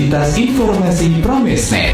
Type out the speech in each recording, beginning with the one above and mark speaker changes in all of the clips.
Speaker 1: lintas informasi Pramesnet.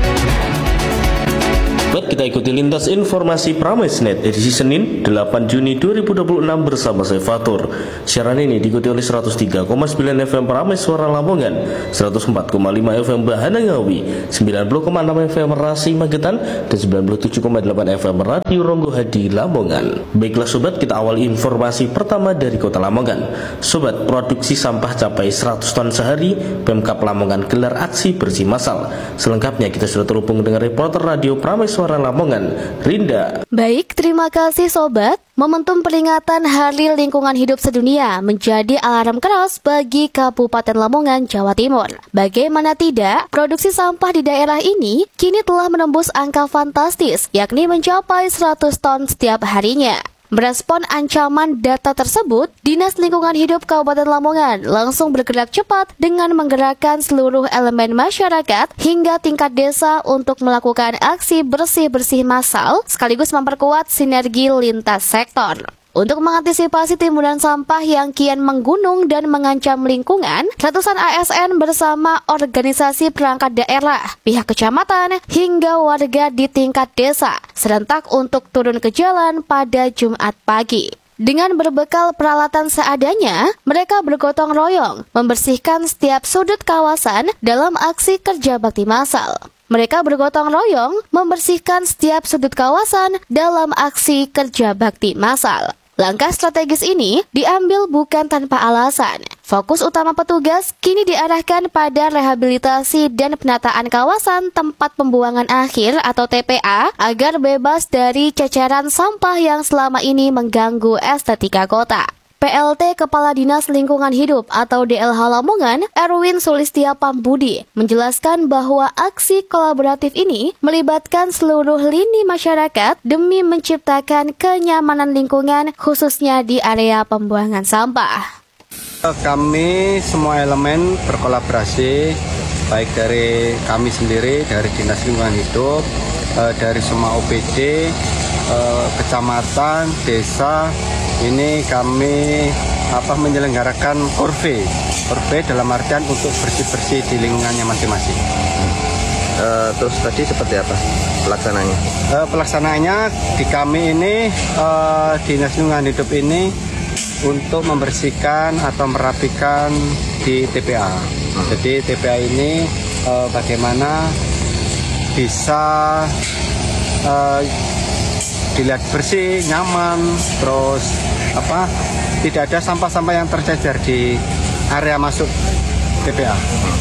Speaker 2: Baik, kita ikuti lintas informasi Pramesnet edisi Senin 8 Juni 2026 bersama saya Fatur. Siaran ini diikuti oleh 103,9 FM Prameswara Lamongan, 104,5 FM Bahana Ngawi, 90,6 FM Rasi Magetan, dan 97,8 FM Radio Ronggo Hadi Lamongan. Baiklah sobat, kita awali informasi pertama dari Kota Lamongan. Sobat, produksi sampah capai 100 ton sehari, Pemkab Lamongan gelar aksi bersih massal. Selengkapnya kita sudah terhubung dengan reporter Radio Prameswara Lamongan, Rinda.
Speaker 3: Baik, terima kasih sobat. Momentum peringatan Hari Lingkungan Hidup Sedunia menjadi alarm keras bagi Kabupaten Lamongan, Jawa Timur. Bagaimana tidak, produksi sampah di daerah ini kini telah menembus angka fantastis, yakni mencapai 100 ton setiap harinya. Merespon ancaman data tersebut, Dinas Lingkungan Hidup Kabupaten Lamongan langsung bergerak cepat dengan menggerakkan seluruh elemen masyarakat hingga tingkat desa untuk melakukan aksi bersih-bersih massal sekaligus memperkuat sinergi lintas sektor. Untuk mengantisipasi timbunan sampah yang kian menggunung dan mengancam lingkungan, ratusan ASN bersama organisasi perangkat daerah, pihak kecamatan, hingga warga di tingkat desa serentak untuk turun ke jalan pada Jumat pagi. Dengan berbekal peralatan seadanya, mereka bergotong royong membersihkan setiap sudut kawasan dalam aksi kerja bakti massal. Mereka bergotong royong membersihkan setiap sudut kawasan dalam aksi kerja bakti massal. Langkah strategis ini diambil bukan tanpa alasan. Fokus utama petugas kini diarahkan pada rehabilitasi dan penataan kawasan tempat pembuangan akhir atau TPA agar bebas dari ceceran sampah yang selama ini mengganggu estetika kota. PLT Kepala Dinas Lingkungan Hidup atau DLH Lamongan, Erwin Sulistia Pambudi, menjelaskan bahwa aksi kolaboratif ini melibatkan seluruh lini masyarakat demi menciptakan kenyamanan lingkungan khususnya di area pembuangan sampah.
Speaker 4: Kami semua elemen berkolaborasi, baik dari kami sendiri, dari Dinas Lingkungan Hidup, dari semua OPD, kecamatan, desa. Ini kami menyelenggarakan korve dalam artian untuk bersih-bersih di lingkungannya masing-masing.
Speaker 5: Terus tadi seperti apa pelaksananya?
Speaker 4: Pelaksanaannya di kami ini Dinas Lingkungan Hidup ini untuk membersihkan atau merapikan di TPA. Jadi TPA ini bagaimana bisa dilihat bersih, nyaman, terus tidak ada sampah-sampah yang tercecer di area masuk TPA.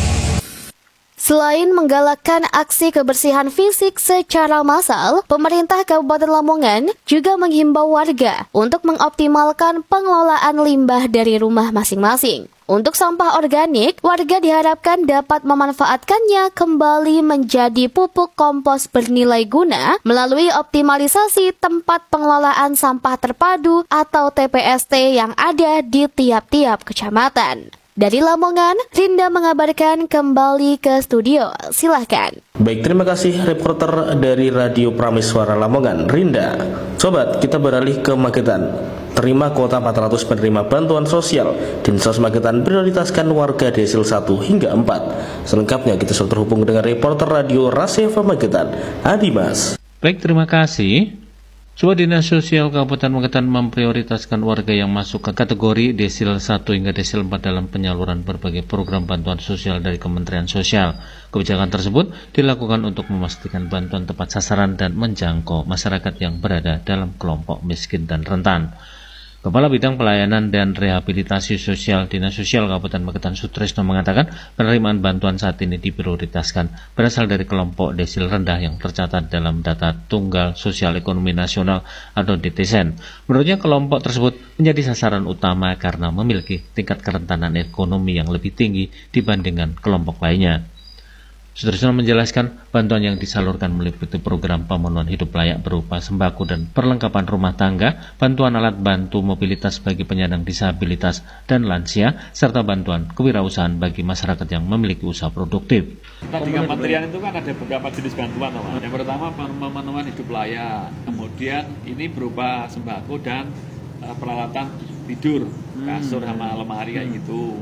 Speaker 3: Selain menggalakkan aksi kebersihan fisik secara massal, pemerintah Kabupaten Lamongan juga menghimbau warga untuk mengoptimalkan pengelolaan limbah dari rumah masing-masing. Untuk sampah organik, warga diharapkan dapat memanfaatkannya kembali menjadi pupuk kompos bernilai guna melalui optimalisasi tempat pengelolaan sampah terpadu atau TPST yang ada di tiap-tiap kecamatan. Dari Lamongan, Rinda mengabarkan kembali ke studio. Silahkan.
Speaker 2: Baik, terima kasih reporter dari Radio Prameswara Lamongan, Rinda. Sobat, kita beralih ke Magetan. Terima kuota 400 penerima bantuan sosial. Dinsos Magetan prioritaskan warga desil 1 hingga 4. Selengkapnya kita sudah terhubung dengan reporter Radio Raseva Magetan, Adimas.
Speaker 6: Baik, terima kasih. Sebuah Dinas Sosial Kabupaten Magetan memprioritaskan warga yang masuk ke kategori desil 1 hingga desil 4 dalam penyaluran berbagai program bantuan sosial dari Kementerian Sosial. Kebijakan tersebut dilakukan untuk memastikan bantuan tepat sasaran dan menjangkau masyarakat yang berada dalam kelompok miskin dan rentan. Kepala Bidang Pelayanan dan Rehabilitasi Sosial Dinas Sosial Kabupaten Magetan Sutrisno mengatakan penerimaan bantuan saat ini diprioritaskan berasal dari kelompok desil rendah yang tercatat dalam data Tunggal Sosial Ekonomi Nasional atau DTSEN. Menurutnya kelompok tersebut menjadi sasaran utama karena memiliki tingkat kerentanan ekonomi yang lebih tinggi dibandingkan kelompok lainnya. Sutrisno menjelaskan bantuan yang disalurkan meliputi program pemenuhan hidup layak berupa sembako dan perlengkapan rumah tangga, bantuan alat bantu mobilitas bagi penyandang disabilitas dan lansia, serta bantuan kewirausahaan bagi masyarakat yang memiliki usaha produktif.
Speaker 7: Di kementerian itu kan ada beberapa jenis bantuan, Pak. Yang pertama pemenuhan hidup layak, kemudian ini berupa sembako dan peralatan tidur, kasur sama lemari kayak gitu.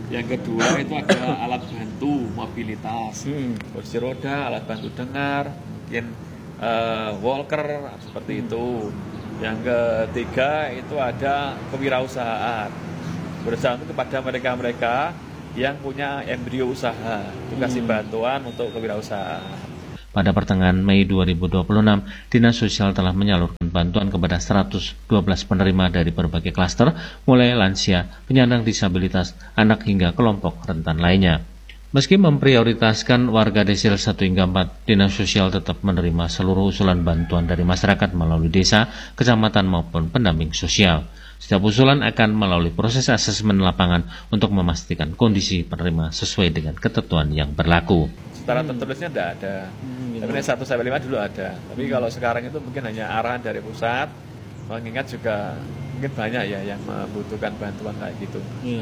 Speaker 7: Yang kedua itu adalah alat bantu mobilitas, kursi roda, alat bantu dengar, mungkin walker seperti itu. Yang ketiga itu ada kewirausahaan, berusaha untuk kepada mereka-mereka yang punya embrio usaha, itu kasih bantuan untuk kewirausahaan.
Speaker 6: Pada pertengahan Mei 2026, Dinas Sosial telah menyalurkan bantuan kepada 112 penerima dari berbagai klaster, mulai lansia, penyandang disabilitas, anak hingga kelompok rentan lainnya. Meski memprioritaskan warga desil 1 hingga 4, Dinas Sosial tetap menerima seluruh usulan bantuan dari masyarakat melalui desa, kecamatan maupun pendamping sosial. Setiap usulan akan melalui proses asesmen lapangan untuk memastikan kondisi penerima sesuai dengan ketentuan yang berlaku.
Speaker 7: Secara tertulisnya tidak ada, tapi 1-5 dulu ada. Tapi kalau sekarang itu mungkin hanya arahan dari pusat, mengingat juga mungkin banyak ya yang membutuhkan bantuan kayak gitu.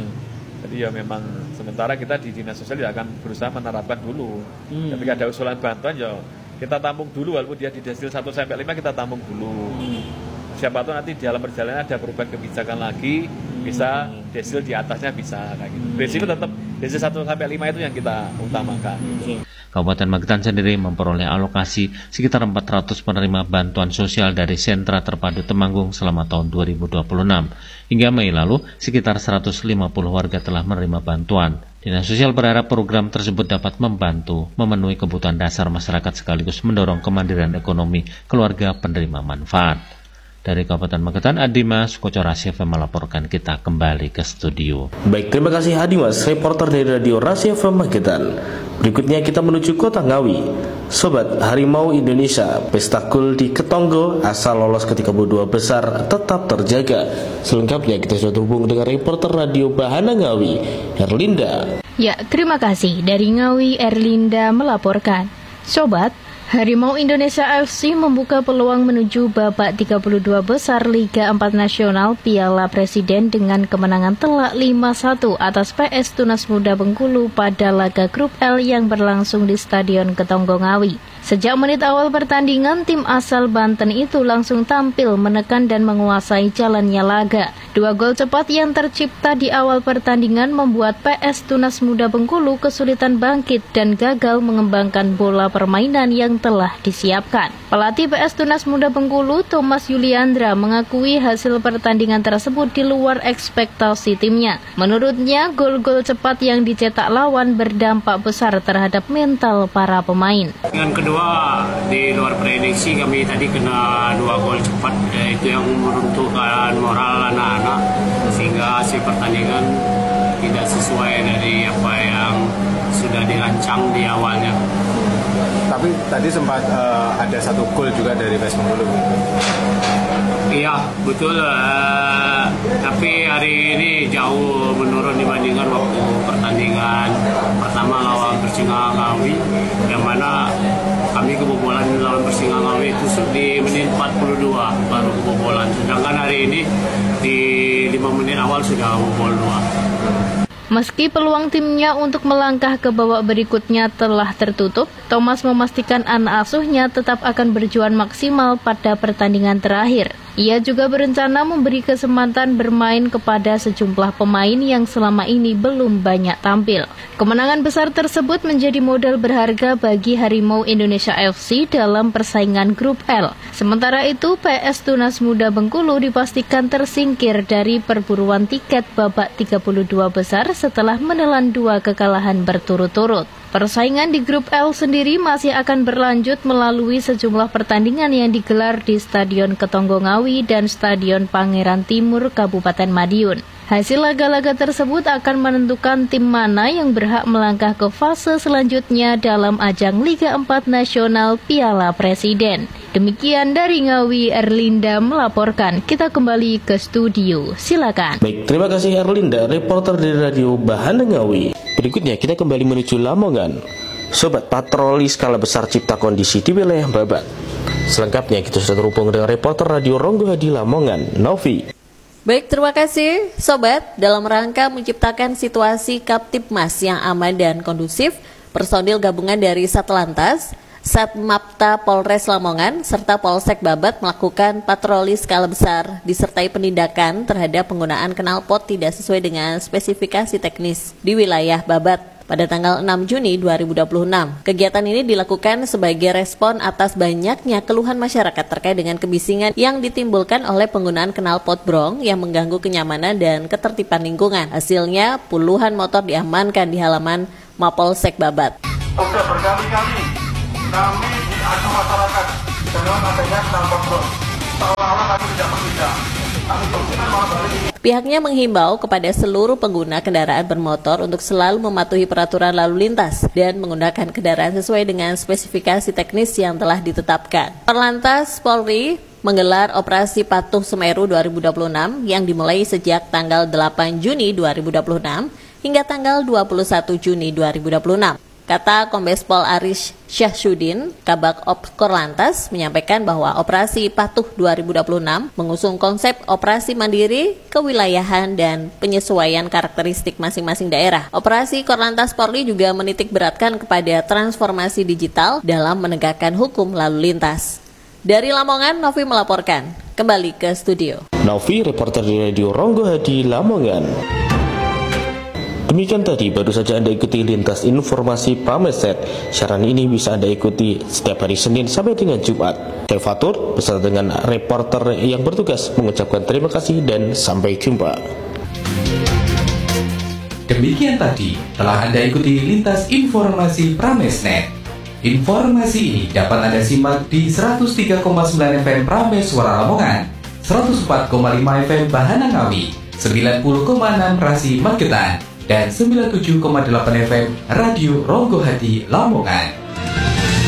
Speaker 7: Jadi ya memang sementara kita di Dinas Sosial ya akan berusaha menerapkan dulu. Ketika ada usulan bantuan ya kita tampung dulu, walaupun dia di desil 1-5 kita tampung dulu. Siapa tahu nanti di dalam perjalanan ada perubahan kebijakan lagi, bisa desil di atasnya bisa kayak gitu. Prinsipnya tetap desil 1-5 itu yang kita utamakan.
Speaker 6: Kabupaten Magetan sendiri memperoleh alokasi sekitar 400 penerima bantuan sosial dari Sentra Terpadu Temanggung selama tahun 2026. Hingga Mei lalu, sekitar 150 warga telah menerima bantuan. Dinas Sosial berharap program tersebut dapat membantu memenuhi kebutuhan dasar masyarakat sekaligus mendorong kemandirian ekonomi keluarga penerima manfaat. Dari Kabupaten Magetan, Adimas Kocorasi FM melaporkan. Kita kembali ke studio.
Speaker 2: Baik, terima kasih Adimas, reporter dari Radio Rasi FM Magetan. Berikutnya kita menuju Kota Ngawi. Sobat, Harimau Indonesia Pesta Kul di Ketonggo asal lolos ke 32 besar tetap terjaga. Selengkapnya kita sudah terhubung dengan reporter Radio Bahana Ngawi, Erlinda.
Speaker 8: Ya, terima kasih. Dari Ngawi, Erlinda melaporkan. Sobat, Harimau Indonesia FC membuka peluang menuju babak 32 besar Liga 4 Nasional Piala Presiden dengan kemenangan telak 5-1 atas PS Tunas Muda Bengkulu pada laga grup L yang berlangsung di Stadion Ketonggo Ngawi. Sejak menit awal pertandingan, tim asal Banten itu langsung tampil menekan dan menguasai jalannya laga. 2 gol cepat yang tercipta di awal pertandingan membuat PS Tunas Muda Bengkulu kesulitan bangkit dan gagal mengembangkan bola permainan yang telah disiapkan. Pelatih PS Tunas Muda Bengkulu, Thomas Yuliandra, mengakui hasil pertandingan tersebut di luar ekspektasi timnya. Menurutnya, gol-gol cepat yang dicetak lawan berdampak besar terhadap mental para pemain.
Speaker 9: Dengan kedua, di luar prediksi kami tadi kena 2 gol cepat, itu yang meruntuhkan moral anak-anak sehingga hasil pertandingan tidak sesuai dari apa yang sudah dirancang di awalnya.
Speaker 10: Tapi tadi sempat ada 1 gol juga dari PS Bengkulu.
Speaker 9: Iya, betul. Tapi hari ini jauh menurun dibandingkan waktu pertandingan pertama lawan Persingga Ngawi, yang mana kami kebobolan lawan Persingga Ngawi itu di menit 42 baru kebobolan. Sedangkan hari ini di 5 menit awal sudah bobol 2.
Speaker 8: Meski peluang timnya untuk melangkah ke babak berikutnya telah tertutup, Thomas memastikan anak asuhnya tetap akan berjuang maksimal pada pertandingan terakhir. Ia juga berencana memberi kesempatan bermain kepada sejumlah pemain yang selama ini belum banyak tampil. Kemenangan besar tersebut menjadi modal berharga bagi Harimau Indonesia FC dalam persaingan grup L. Sementara itu, PS Tunas Muda Bengkulu dipastikan tersingkir dari perburuan tiket babak 32 besar setelah menelan 2 kekalahan berturut-turut. Persaingan di grup L sendiri masih akan berlanjut melalui sejumlah pertandingan yang digelar di Stadion Ketonggo Ngawi dan Stadion Pangeran Timur Kabupaten Madiun. Hasil laga-laga tersebut akan menentukan tim mana yang berhak melangkah ke fase selanjutnya dalam ajang Liga 4 Nasional Piala Presiden. Demikian dari Ngawi, Erlinda melaporkan. Kita kembali ke studio. Silakan.
Speaker 2: Baik, terima kasih Erlinda, reporter dari Radio Bahana Ngawi. Berikutnya kita kembali menuju Lamongan. Sobat, patroli skala besar cipta kondisi di wilayah Babat. Selengkapnya kita sudah terhubung dengan reporter Radio Ronggo Hadi Lamongan, Novi.
Speaker 11: Baik, terima kasih Sobat. Dalam rangka menciptakan situasi Kaptipmas yang aman dan kondusif, personil gabungan dari Satlantas, Satmapta Polres Lamongan serta Polsek Babat melakukan patroli skala besar disertai penindakan terhadap penggunaan knalpot tidak sesuai dengan spesifikasi teknis di wilayah Babat pada tanggal 6 Juni 2026. Kegiatan ini dilakukan sebagai respon atas banyaknya keluhan masyarakat terkait dengan kebisingan yang ditimbulkan oleh penggunaan knalpot brong yang mengganggu kenyamanan dan ketertiban lingkungan. Hasilnya, puluhan motor diamankan di halaman Mapolsek Babat.
Speaker 12: Sudah berkali-kali kami diajak masyarakat dengan adanya knalpot brong. Seolah-olah kami tidak bertindak.
Speaker 11: Pihaknya menghimbau kepada seluruh pengguna kendaraan bermotor untuk selalu mematuhi peraturan lalu lintas dan menggunakan kendaraan sesuai dengan spesifikasi teknis yang telah ditetapkan. Korlantas Polri menggelar Operasi Patuh Semeru 2026 yang dimulai sejak tanggal 8 Juni 2026 hingga tanggal 21 Juni 2026. Kata Kombes Pol Aris Syahsudin, Kabak Ops Korlantas menyampaikan bahwa Operasi Patuh 2026 mengusung konsep operasi mandiri, kewilayahan, dan penyesuaian karakteristik masing-masing daerah. Operasi Korlantas Polri juga menitik beratkan kepada transformasi digital dalam menegakkan hukum lalu lintas. Dari Lamongan, Novi melaporkan. Kembali ke studio.
Speaker 2: Novi, reporter di Radio Ronggo Hadi, Lamongan. Demikian tadi baru saja Anda ikuti lintas informasi Pramesnet. Siaran ini bisa Anda ikuti setiap hari Senin sampai dengan Jumat. Saya Fatur beserta dengan reporter yang bertugas mengucapkan terima kasih dan sampai jumpa.
Speaker 1: Demikian tadi telah Anda ikuti lintas informasi Pramesnet. Informasi ini dapat Anda simak di 103,9 FM Prames Suara Lamongan, 104,5 FM Bahana Ngawi, 90,6 Rasi Magetan, dan 97,8 FM Radio Ronggo Hadi Lamongan.